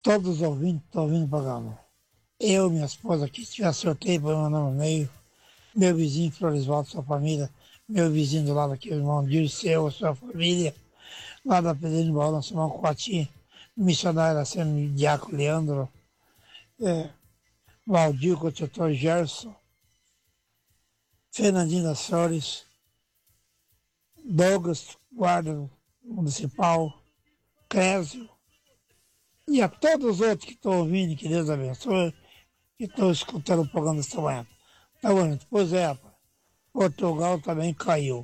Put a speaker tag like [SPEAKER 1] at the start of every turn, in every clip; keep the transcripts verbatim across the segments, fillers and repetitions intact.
[SPEAKER 1] todos os ouvintes que estão ouvindo o programa. Eu, minha esposa aqui, se tiver sorteio para mandar no meio, meu vizinho Floresvaldo, sua família, meu vizinho do lado aqui, o irmão Dirceu, sua família, lá da Pedrinho Baú, nós chamamos Coati, missionário sendo Diácono Leandro, é, Valdir, Coututor Gerson, Fernandinho das Flores, Douglas, guarda municipal, Clésio, e a todos os outros que estão ouvindo, que Deus abençoe, que estão escutando o programa desta manhã. Tá bom, pois é, rapaz. Portugal também caiu.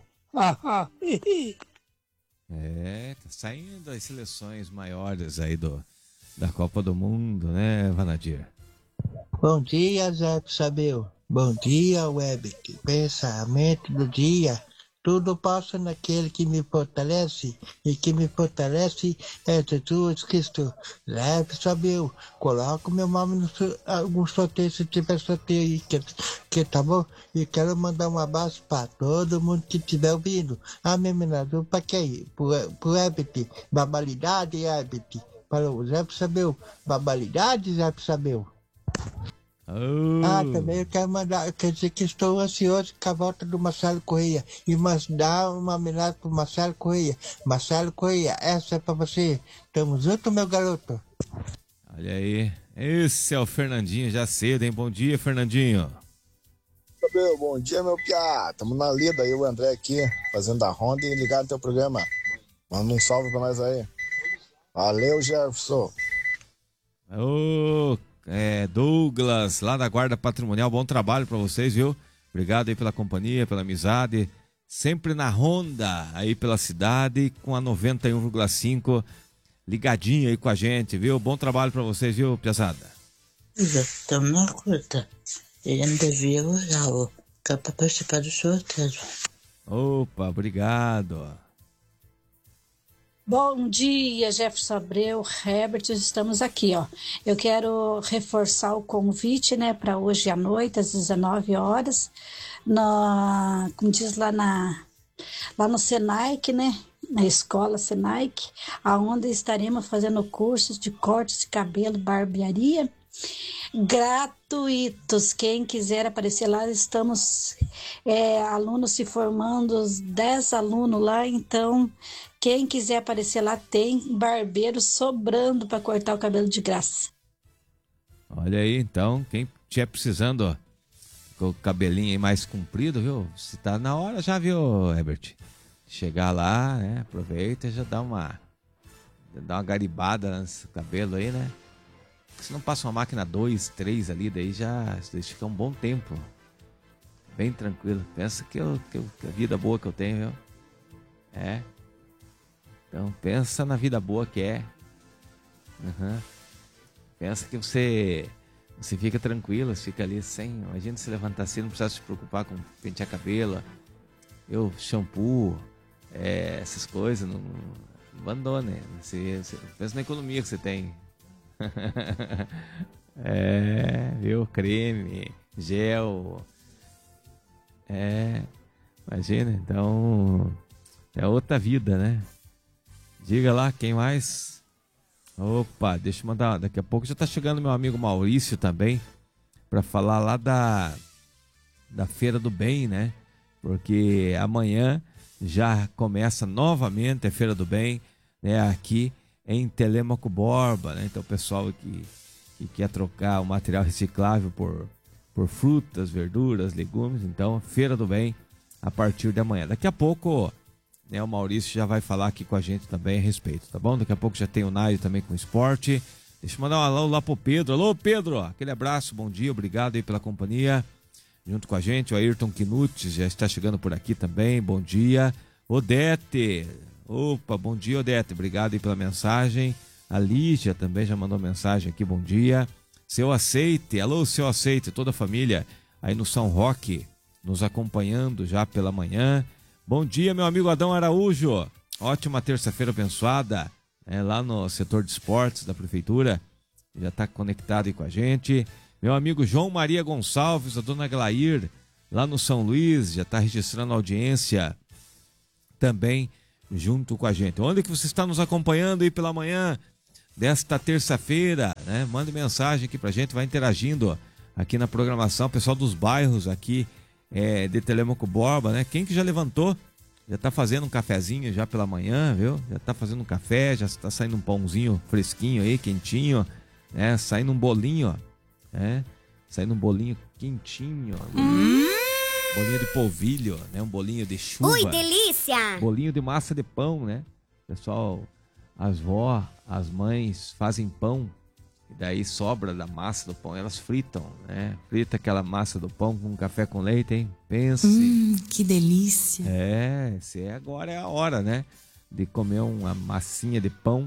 [SPEAKER 2] É, tá saindo as seleções maiores aí do, da Copa do Mundo, né, Vanadir?
[SPEAKER 3] Bom dia, Zé Sabeu. Bom dia, Web. Pensamento do dia. Tudo passa naquele que me fortalece, e que me fortalece é Jesus Cristo. Zé Sabeu, coloca o meu nome no algum sorteio, se tiver sorteio aí, que, que tá bom? E quero mandar um abraço para todo mundo que estiver ouvindo. Amém, menino, para quem? Pro, pro Ebit, babalidade, Ebit. Para o Zé Sabeu, babalidade, Zé Sabeu.
[SPEAKER 2] Oh.
[SPEAKER 3] Ah, também eu quero mandar, quer dizer que estou ansioso com a volta do Marcelo Correia e mandar uma homenagem pro Marcelo Correia. Marcelo Correia, essa é pra você. Tamo junto, meu garoto.
[SPEAKER 2] Olha aí, esse é o Fernandinho, já cedo, hein? Bom dia, Fernandinho.
[SPEAKER 4] Meu, bom dia, meu piá. Tamo na lida aí, o André aqui, fazendo a ronda e ligado no teu programa. Manda um salve pra nós aí. Valeu, Jefferson.
[SPEAKER 2] Ô, é, Douglas, lá da Guarda Patrimonial, bom trabalho pra vocês, viu? Obrigado aí pela companhia, pela amizade. Sempre na ronda aí pela cidade, com a noventa e um vírgula cinco ligadinho aí com a gente, viu? Bom trabalho pra vocês, viu, piazada?
[SPEAKER 5] Estamos na curta. Ele ainda viu o que é pra participar do sorteio.
[SPEAKER 2] Opa, obrigado.
[SPEAKER 6] Bom dia, Jefferson Abreu, Herbert, estamos aqui, ó. Eu quero reforçar o convite, né, para hoje à noite, às dezenove horas, na, como diz lá, na, lá no Senaic, né, na escola Senaic, aonde estaremos fazendo cursos de cortes de cabelo, barbearia, gratuitos. Quem quiser aparecer lá, estamos é, alunos se formando, dez alunos lá, então quem quiser aparecer lá tem barbeiro sobrando para cortar o cabelo de graça.
[SPEAKER 2] Olha aí, então, quem estiver precisando, ó, com o cabelinho aí mais comprido, viu? Se tá na hora já, viu, Herbert? Chegar lá, né? Aproveita e já dá uma, dá uma garibada nesse cabelo aí, né? Se não passa uma máquina dois, três ali, daí já fica um bom tempo. Bem tranquilo. Pensa que, eu, que, eu, que a vida boa que eu tenho, viu? É. Então pensa na vida boa que é. Uhum. Pensa que você, você fica tranquilo, você fica ali sem... Imagina se levantar assim, não precisa se preocupar com pentear cabelo. Eu, shampoo, é, essas coisas, não, não abandone. Você, você, pensa na economia que você tem. É, viu? Creme, gel. É, imagina, então é outra vida, né? Diga lá, quem mais? Opa, deixa eu mandar. Daqui a pouco já tá chegando meu amigo Maurício também para falar lá da da Feira do Bem, né? Porque amanhã já começa novamente a Feira do Bem, né? Aqui em Telêmaco Borba, né? Então o pessoal que, que quer trocar o material reciclável por, por frutas, verduras, legumes, então Feira do Bem a partir de amanhã. Daqui a pouco, né, o Maurício já vai falar aqui com a gente também a respeito, tá bom? Daqui a pouco já tem o Náio também com esporte. Deixa eu mandar um alô lá pro Pedro. Alô, Pedro! Aquele abraço, bom dia, obrigado aí pela companhia. Junto com a gente, o Ayrton Knut já está chegando por aqui também, bom dia. Odete, opa, bom dia, Odete, obrigado aí pela mensagem. A Lígia também já mandou mensagem aqui, bom dia. Seu Aceite, alô, Seu Aceite, toda a família aí no São Roque, nos acompanhando já pela manhã. Bom dia, meu amigo Adão Araújo, ótima terça-feira abençoada, é, lá no setor de esportes da prefeitura, já está conectado aí com a gente. Meu amigo João Maria Gonçalves, a dona Glair, lá no São Luís, já está registrando a audiência também junto com a gente. Onde que você está nos acompanhando aí pela manhã? desta terça-feira, né? Mande mensagem aqui pra gente, vai interagindo aqui na programação. Pessoal dos bairros aqui é, de Telêmaco Borba, né? Quem que já levantou, já tá fazendo um cafezinho já pela manhã, viu? Já tá fazendo um café, já tá saindo um pãozinho fresquinho aí, quentinho, né? Saindo um bolinho, ó, né? Saindo um bolinho quentinho, hum. Bolinho de polvilho, né? Um bolinho de chuva.
[SPEAKER 7] Ui, delícia!
[SPEAKER 2] Bolinho de massa de pão, né? Pessoal, as vó, as mães fazem pão e daí sobra da massa do pão, elas fritam, né? Frita aquela massa do pão com café com leite, hein? Pense.
[SPEAKER 7] Hum, que delícia!
[SPEAKER 2] É, se é agora é a hora, né? De comer uma massinha de pão,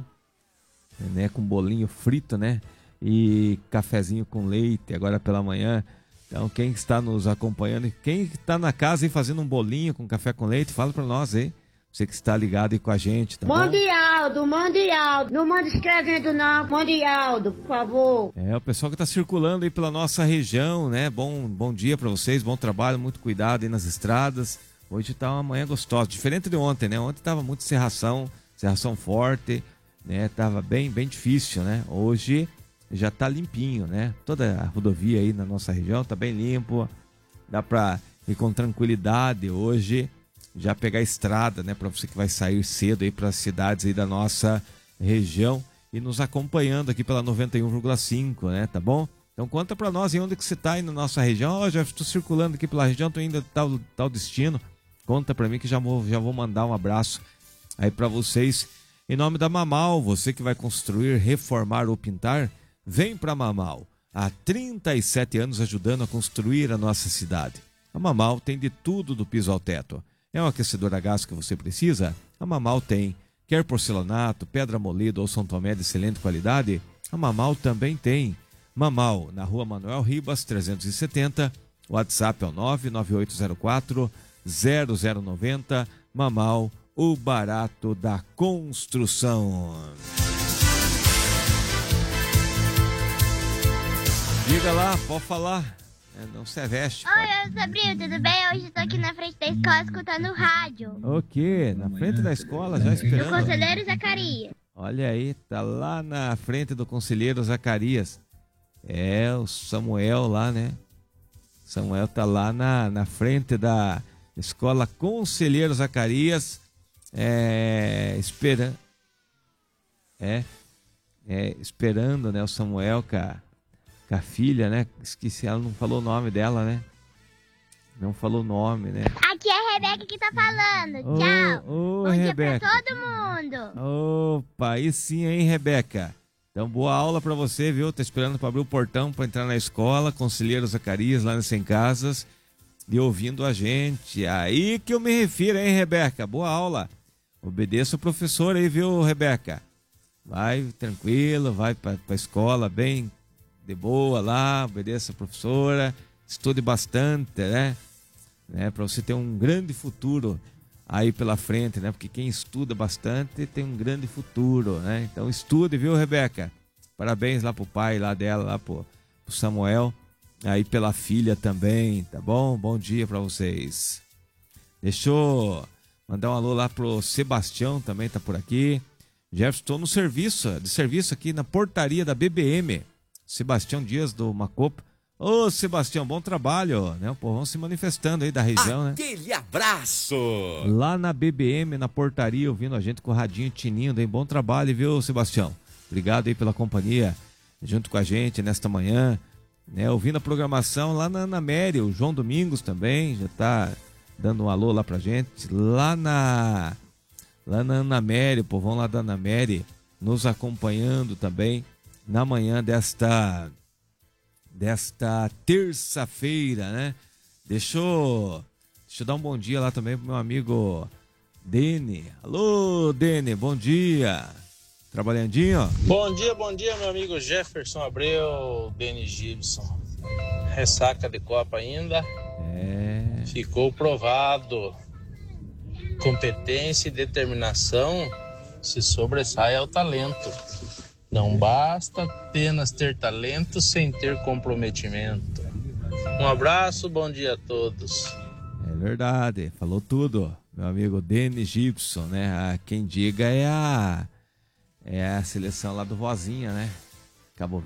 [SPEAKER 2] né? Com bolinho frito, né? E cafezinho com leite agora pela manhã. Então, quem está nos acompanhando, quem está na casa e fazendo um bolinho com café com leite, fala para nós aí. Você que está ligado aí com a gente, tá bom?
[SPEAKER 8] Mande Aldo, mande Aldo. Não manda escrevendo não, mande Aldo, por favor.
[SPEAKER 2] É, o pessoal que está circulando aí pela nossa região, né? Bom, bom dia para vocês, bom trabalho, muito cuidado aí nas estradas. Hoje tá uma manhã gostosa, diferente de ontem, né? Ontem tava muito serração, serração forte, né? Tava bem, bem difícil, né? Hoje já tá limpinho, né? Toda a rodovia aí na nossa região tá bem limpo, dá para ir com tranquilidade hoje, já pegar a estrada, né? Para você que vai sair cedo aí para as cidades aí da nossa região e nos acompanhando aqui pela noventa e um vírgula cinco, né? Tá bom? Então conta para nós em onde que você tá aí na nossa região. Ó, oh, já estou circulando aqui pela região, tô indo tal, tal destino. Conta para mim que já vou, já vou mandar um abraço aí para vocês. Em nome da Mamal, você que vai construir, reformar ou pintar, vem para Mamal. Há trinta e sete anos ajudando a construir a nossa cidade. A Mamal tem de tudo do piso ao teto. É um aquecedor a gás que você precisa? A Mamal tem. Quer porcelanato, pedra molida ou São Tomé de excelente qualidade? A Mamal também tem. Mamal, na rua Manuel Ribas, trezentos e setenta. O WhatsApp é o nove nove oito zero quatro zero zero nove zero. Mamal, o barato da construção. Diga lá, pode falar. É, não se veste.
[SPEAKER 9] Oi, eu sou Bril, tudo bem? Hoje estou aqui na frente da escola escutando rádio.
[SPEAKER 2] O quê? Na frente da escola, já esperando?
[SPEAKER 9] Do Conselheiro Zacarias.
[SPEAKER 2] Olha aí, tá lá na frente do Conselheiro Zacarias. É, o Samuel lá, né? Samuel tá lá na, na frente da escola Conselheiro Zacarias. É, esperando. É, é, esperando, né? O Samuel, cara. Com a filha, né? Esqueci, ela não falou o nome dela, né? Não falou o nome, né?
[SPEAKER 9] Aqui é a Rebeca que tá falando.
[SPEAKER 2] Ô,
[SPEAKER 9] Tchau.
[SPEAKER 2] Ô,
[SPEAKER 9] Bom
[SPEAKER 2] Rebeca.
[SPEAKER 9] dia pra todo mundo.
[SPEAKER 2] Opa, aí sim, hein, Rebeca? Então, boa aula pra você, viu? Tá esperando pra abrir o portão pra entrar na escola, Conselheiro Zacarias, lá no Sem Casas, e ouvindo a gente. Aí que eu me refiro, hein, Rebeca? Boa aula. Obedeça o professor aí, viu, Rebeca? Vai tranquilo, vai pra, pra escola bem de boa lá, obedeça a professora, estude bastante, né? né? Para você ter um grande futuro aí pela frente, né? Porque quem estuda bastante tem um grande futuro, né? Então estude, viu, Rebeca? Parabéns lá pro pai lá dela, lá pro, pro Samuel, aí pela filha também, tá bom? Bom dia para vocês. Deixa eu mandar um alô lá pro Sebastião, também tá por aqui. Jefferson, estou no serviço, de serviço aqui na portaria da B B M. Sebastião Dias do Macopo. Ô, Sebastião, bom trabalho, né? O povão se manifestando aí da região, né?
[SPEAKER 10] Aquele abraço!
[SPEAKER 2] Lá na B B M, na portaria, ouvindo a gente com o radinho tinindo, hein? Bom trabalho, viu, Sebastião? Obrigado aí pela companhia, junto com a gente nesta manhã, né? Ouvindo a programação lá na Ana Mary, o João Domingos também já tá dando um alô lá pra gente. Lá na, lá na Ana Mary, o povão lá da Ana Mary, nos acompanhando também na manhã desta, desta terça-feira, né? Deixa eu, deixa eu dar um bom dia lá também pro meu amigo Dene. Alô, Dene, bom dia. Trabalhandinho?
[SPEAKER 11] Bom dia, bom dia, meu amigo Jefferson Abreu, Dene Gibson. Ressaca de Copa ainda.
[SPEAKER 2] É.
[SPEAKER 11] Ficou provado. Competência e determinação se sobressai ao talento. Não basta apenas ter talento sem ter comprometimento. Um abraço, bom dia a todos.
[SPEAKER 2] É verdade, falou tudo, meu amigo Denis Gibson, né? A, quem diga é a, É a seleção lá do Vozinha, né? Cabo